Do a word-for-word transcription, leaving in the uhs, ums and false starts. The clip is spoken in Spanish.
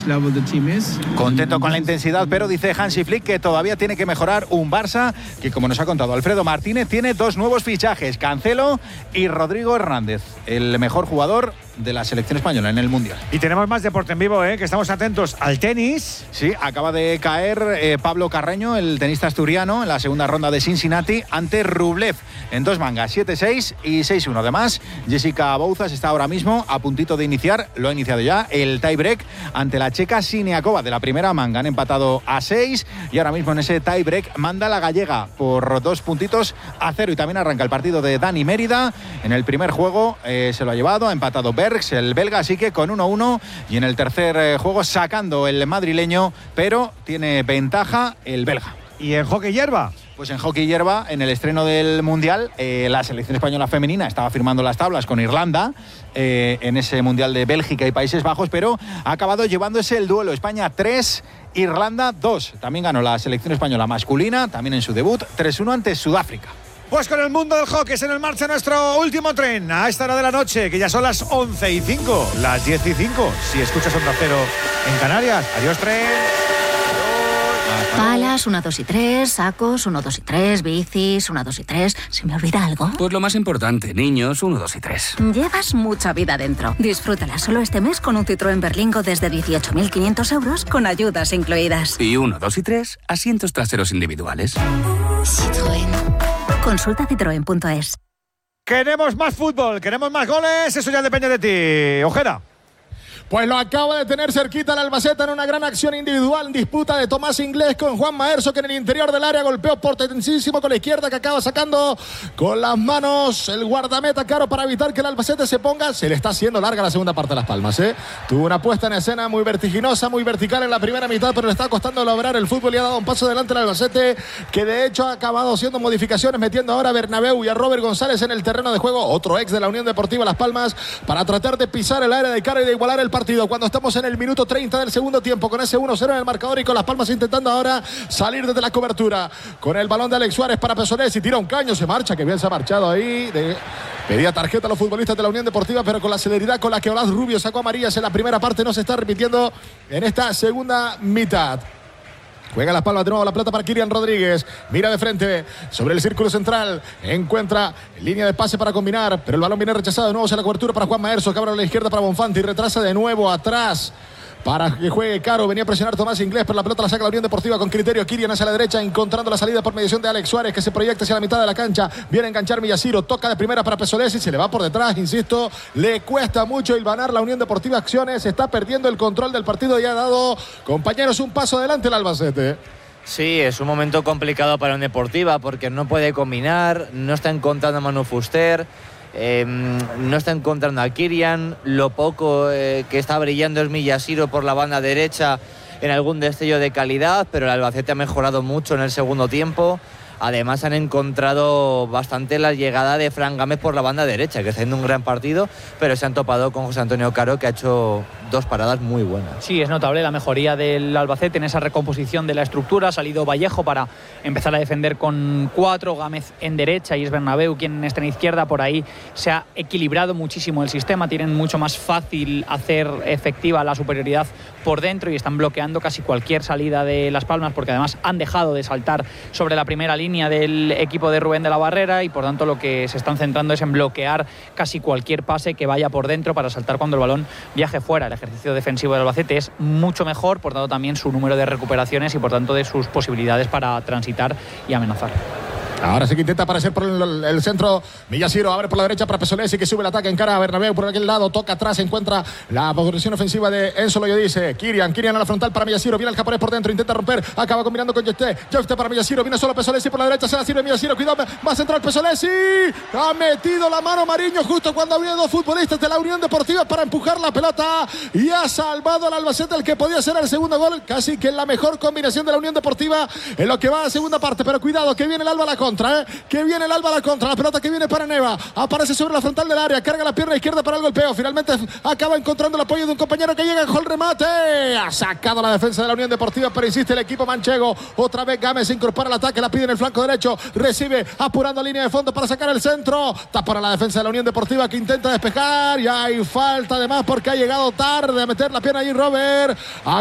Contento con la intensidad, pero dice Hansi Flick que todavía tiene que mejorar un Barça que, como nos ha contado Alfredo Martínez, tiene dos nuevos fichajes, Cancelo y Rodrigo Hernández, el mejor jugador de la selección española en el Mundial. Y tenemos más deporte en vivo, ¿eh? Que estamos atentos al tenis. Sí, acaba de caer eh, Pablo Carreño, el tenista asturiano, en la segunda ronda de Cincinnati ante Rublev en dos mangas, siete seis y seis uno. Además, Jessica Bouzas está ahora mismo a puntito de iniciar, lo ha iniciado ya, el tiebreak ante la checa Siniakova de la primera manga. Han empatado a seis y ahora mismo en ese tiebreak manda la gallega por dos puntitos a cero. Y también arranca el partido de Dani Mérida. En el primer juego eh, se lo ha llevado, ha empatado Bergs, el belga, así que con uno uno. Y en el tercer eh, juego sacando el madrileño, pero tiene ventaja el belga. ¿Y en hockey hierba? Pues en hockey hierba, en el estreno del Mundial, eh, la selección española femenina estaba firmando las tablas con Irlanda eh, en ese Mundial de Bélgica y Países Bajos, pero ha acabado llevándose el duelo. España tres, Irlanda dos. También ganó la selección española masculina, también en su debut, tres uno ante Sudáfrica. Pues con el mundo del hockey es en el marcha nuestro último tren a esta hora de la noche, que ya son las once y cinco, las diez y cinco. Si escuchas Onda Cero en Canarias. Adiós, tren. Palas, uno, dos y tres, sacos, uno, dos y tres, bicis, uno, dos y tres. ¿Se me olvida algo? Pues lo más importante, niños, uno, dos y tres. Llevas mucha vida dentro. Disfrútala solo este mes con un Citroën Berlingo desde dieciocho mil quinientos euros con ayudas incluidas. Y uno, dos y tres, asientos traseros individuales. Citroën. Consulta citroen punto es. Queremos más fútbol, queremos más goles, eso ya depende de ti. Ojeda. Pues lo acaba de tener cerquita el Albacete en una gran acción individual. Disputa de Tomás Inglés con Juan Maerso, que en el interior del área golpeó potentísimo con la izquierda, que acaba sacando con las manos el guardameta Caro para evitar que el Albacete se ponga. Se le está haciendo larga la segunda parte de Las Palmas, ¿eh? Tuvo una puesta en escena muy vertiginosa, muy vertical en la primera mitad, pero le está costando lograr el fútbol y ha dado un paso adelante el Albacete, que de hecho ha acabado haciendo modificaciones, metiendo ahora a Bernabéu y a Robert González en el terreno de juego, otro ex de la Unión Deportiva Las Palmas, para tratar de pisar el área de Caro y de igualar el partido. Cuando estamos en el minuto treinta del segundo tiempo, con ese uno cero en el marcador y con Las Palmas intentando ahora salir desde la cobertura, con el balón de Alex Suárez para Pesonés y tira un caño, se marcha, que bien se ha marchado ahí. De... pedía tarjeta a los futbolistas de la Unión Deportiva, pero con la celeridad con la que Olaz Rubio sacó amarillas en la primera parte no se está repitiendo en esta segunda mitad. Juega Las Palmas de nuevo, la pelota para Kirian Rodríguez. Mira de frente sobre el círculo central. Encuentra línea de pase para combinar, pero el balón viene rechazado de nuevo hacia la cobertura para Juan Maerso, que abre a la izquierda para Bonfanti y retrasa de nuevo atrás para que juegue Caro. Venía a presionar Tomás Inglés, pero la pelota la saca la Unión Deportiva con criterio. Kirian hacia la derecha, encontrando la salida por mediación de Alex Suárez, que se proyecta hacia la mitad de la cancha. Viene a enganchar Millaciro, toca de primera para Pesolesi, se le va por detrás, insisto. Le cuesta mucho hilvanar la Unión Deportiva acciones. Está perdiendo el control del partido y ha dado, compañeros, un paso adelante el Albacete. Sí, es un momento complicado para la Unión Deportiva porque no puede combinar, no está encontrando a Manu Fuster. Eh, no está encontrando a Kirian. Lo poco eh, que está brillando es Millaciro por la banda derecha en algún destello de calidad, pero el Albacete ha mejorado mucho en el segundo tiempo. Además han encontrado bastante la llegada de Fran Gámez por la banda derecha, que está haciendo un gran partido, pero se han topado con José Antonio Caro, que ha hecho dos paradas muy buenas. Sí, es notable la mejoría del Albacete en esa recomposición de la estructura. Ha salido Vallejo para empezar a defender con cuatro, Gámez en derecha y es Bernabéu quien está en izquierda. Por ahí se ha equilibrado muchísimo el sistema, tienen mucho más fácil hacer efectiva la superioridad por dentro y están bloqueando casi cualquier salida de Las Palmas, porque además han dejado de saltar sobre la primera línea del equipo de Rubén de la Barrera y por tanto lo que se están centrando es en bloquear casi cualquier pase que vaya por dentro para saltar cuando el balón viaje fuera. El ejercicio defensivo del Albacete es mucho mejor, por tanto también su número de recuperaciones y por tanto de sus posibilidades para transitar y amenazar. Ahora sí que intenta aparecer por el, el centro. Millaciro abre por la derecha para Pesolesi, que sube el ataque en cara a Bernabéu por aquel lado. Toca atrás, encuentra la progresión ofensiva de Enzo Loyodice. Kirian, Kirian a la frontal para Millaciro. Viene el japonés por dentro, intenta romper. Acaba combinando con Jefte. Jefte para Millaciro. Viene solo Pesolesi por la derecha. Se la sirve Millaciro. Cuidado, va a centrar Pesolesi. Ha metido la mano Mariño justo cuando había dos futbolistas de la Unión Deportiva para empujar la pelota. Y ha salvado al Albacete, el que podía ser el segundo gol. Casi que la mejor combinación de la Unión Deportiva en lo que va a la segunda parte. Pero cuidado, que viene el Alba Lacón. contra, ¿eh? Que viene el Alba a la contra. La pelota que viene para Neva. Aparece sobre la frontal del área. Carga la pierna izquierda para el golpeo. Finalmente acaba encontrando el apoyo de un compañero que llega con el remate. Ha sacado la defensa de la Unión Deportiva, pero insiste el equipo manchego. Otra vez Gámez se incorpora al ataque. La pide en el flanco derecho. Recibe apurando línea de fondo para sacar el centro. Está para la defensa de la Unión Deportiva que intenta despejar. Y hay falta además porque ha llegado tarde a meter la pierna allí Robert.